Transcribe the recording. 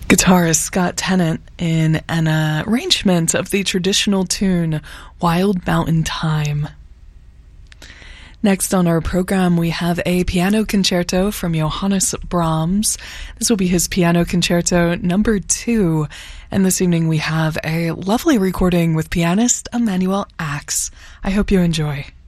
Guitarist Scott Tennant in an arrangement of the traditional tune Wild Mountain Thyme. Next on our program, we have a piano concerto from Johannes Brahms. This will be his piano concerto number 2. And this evening we have a lovely recording with pianist Emanuel Ax. I hope you enjoy.